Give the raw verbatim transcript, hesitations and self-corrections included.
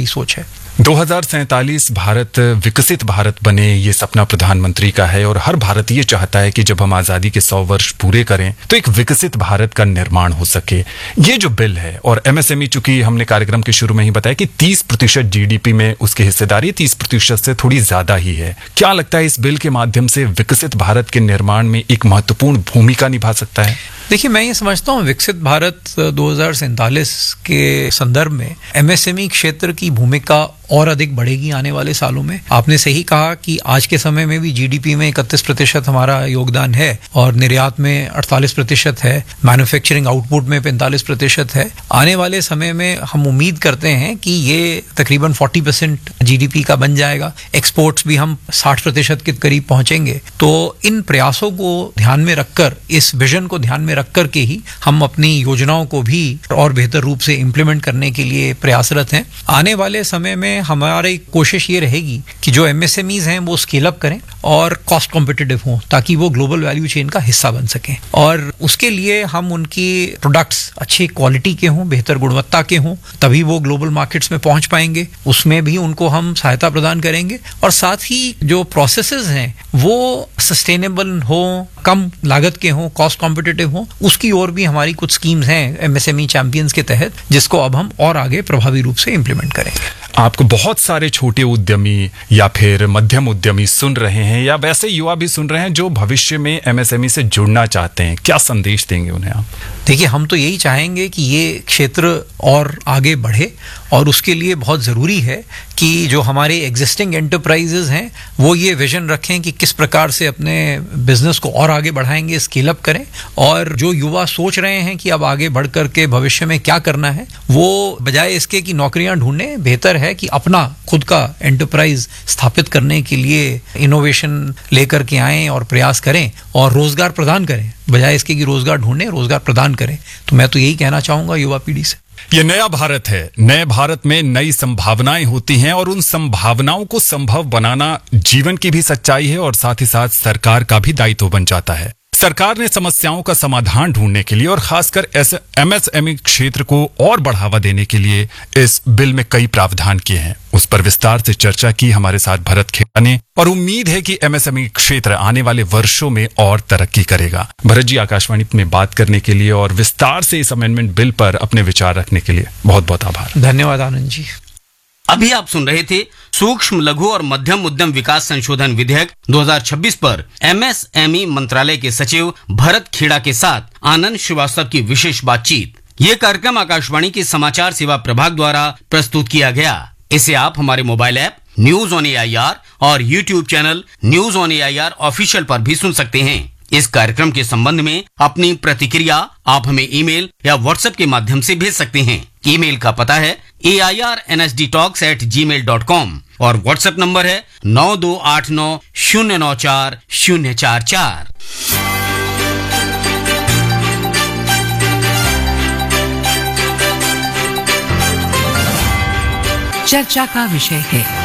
हमारी सोच है। दो हज़ार सैंतालीस भारत विकसित भारत बने, ये सपना प्रधानमंत्री का है और हर भारतीय चाहता है कि जब हम आजादी के सौ वर्ष पूरे करें तो एक विकसित भारत का निर्माण हो सके। ये जो बिल है और एमएसएमई, चूंकि हमने कार्यक्रम के शुरू में ही बताया कि तीस प्रतिशत जीडीपी में उसकी हिस्सेदारी तीस प्रतिशत से थोड़ी ज्यादा ही है, क्या लगता है इस बिल के माध्यम से विकसित भारत के निर्माण में एक महत्वपूर्ण भूमिका निभा सकता है? देखिए, मैं ये समझता हूँ विकसित भारत दो हज़ार सैंतालीस के संदर्भ में एमएसएमई क्षेत्र की भूमिका और अधिक बढ़ेगी आने वाले सालों में। आपने सही कहा कि आज के समय में भी जीडीपी में इकतीस प्रतिशत हमारा योगदान है और निर्यात में अड़तालीस प्रतिशत है, मैन्युफैक्चरिंग आउटपुट में पैंतालीस प्रतिशत है। आने वाले समय में हम उम्मीद करते हैं कि ये तकरीबन चालीस परसेंट जीडीपी का बन जाएगा। एक्सपोर्ट्स भी हम साठ प्रतिशत के करीब पहुंचेंगे। तो इन प्रयासों को ध्यान में रखकर, इस विजन को ध्यान में रखकर के ही हम अपनी योजनाओं को भी और बेहतर रूप से इम्प्लीमेंट करने के लिए प्रयासरत हैं। आने वाले समय में हमारी कोशिश ये रहेगी कि जो एमएसएमईज हैं वो स्केल अप करें और कॉस्ट कॉम्पिटिटिव हों, ताकि वो ग्लोबल वैल्यू चेन का हिस्सा बन सकें। और उसके लिए हम उनकी प्रोडक्ट्स अच्छी क्वालिटी के हों, बेहतर गुणवत्ता के हों, तभी वो ग्लोबल मार्केट्स में पहुंच पाएंगे। उसमें भी उनको हम सहायता प्रदान करेंगे और साथ ही जो प्रोसेसेस हैं वो सस्टेनेबल हों, कम लागत के हों, कॉस्ट कॉम्पिटिटिव हों, उसकी ओर भी हमारी कुछ स्कीम्स हैं एमएसएमई चैंपियंस के तहत, जिसको अब हम और आगे प्रभावी रूप से इम्प्लीमेंट करेंगे। आपको बहुत सारे छोटे उद्यमी या फिर मध्यम उद्यमी सुन रहे हैं या वैसे युवा भी सुन रहे हैं जो भविष्य में एमएसएमई से जुड़ना चाहते हैं, क्या संदेश देंगे उन्हें आप? देखिए, हम तो यही चाहेंगे कि ये क्षेत्र और आगे बढ़े और उसके लिए बहुत ज़रूरी है कि जो हमारे एग्जिस्टिंग एंटरप्राइजेज हैं वो ये विजन रखें कि किस प्रकार से अपने बिजनेस को और आगे बढ़ाएंगे, स्केल अप करें। और जो युवा सोच रहे हैं कि अब आगे बढ़ करके भविष्य में क्या करना है, वो बजाय इसके कि नौकरियां ढूंढें, बेहतर है कि अपना खुद का एंटरप्राइज स्थापित करने के लिए इनोवेशन लेकर के आएं और प्रयास करें और रोजगार प्रदान करें, बजाय इसके कि रोजगार ढूंढें, रोजगार प्रदान करें। तो मैं तो यही कहना चाहूंगा युवा पीढ़ी से। ये नया भारत है, नए भारत में नई संभावनाएं होती हैं और उन संभावनाओं को संभव बनाना जीवन की भी सच्चाई है और साथ ही साथ सरकार का भी दायित्व बन जाता है। सरकार ने समस्याओं का समाधान ढूंढने के लिए और खासकर एमएसएमई क्षेत्र को और बढ़ावा देने के लिए इस बिल में कई प्रावधान किए हैं। उस पर विस्तार से चर्चा की हमारे साथ भरत खेड़ा ने और उम्मीद है कि एमएसएमई क्षेत्र आने वाले वर्षों में और तरक्की करेगा। भरत जी, आकाशवाणी में बात करने के लिए और विस्तार से इस अमेंडमेंट बिल पर अपने विचार रखने के लिए बहुत बहुत आभार। धन्यवाद आनंद जी। अभी आप सुन रहे थे सूक्ष्म लघु और मध्यम उद्यम विकास संशोधन विधेयक दो हज़ार छब्बीस पर एमएसएमई मंत्रालय के सचिव भरत खेड़ा के साथ आनंद श्रीवास्तव की विशेष बातचीत। ये कार्यक्रम आकाशवाणी के समाचार सेवा प्रभाग द्वारा प्रस्तुत किया गया। इसे आप हमारे mobile app news on AIR और YouTube channel news on AIR official पर भी सुन सकते हैं। इस कार्यक्रम के संबंध में अपनी प्रतिक्रिया आप हमें ईमेल या व्हाट्सएप के माध्यम से भेज सकते हैं। ईमेल का पता है ए I R N S D talks eight ji mail dot com और व्हाट्सएप नंबर है नौ दो आठ नौ शून्य नौ चार शून्य चार चार। चर्चा का विषय है